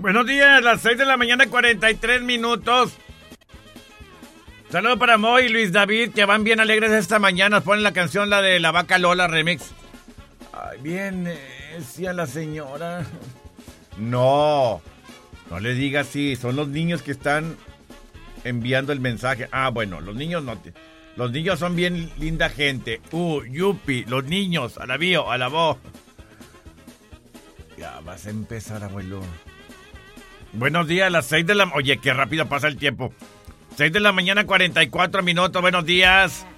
Buenos días, las 6 de la mañana, 43 minutos. Saludos para Moy y Luis David, que van bien alegres esta mañana. Ponen la canción, la de La Vaca Lola Remix. Ay, bien, decía la señora. No le diga así, son los niños que están enviando el mensaje. Ah, bueno, los niños no. Los niños son bien linda gente. Yupi, los niños, alabío, alabó. Ya vas a empezar, abuelo. Buenos días, a las 6 de la... Oye, qué rápido pasa el tiempo. 6 de la mañana, 44 minutos, buenos días.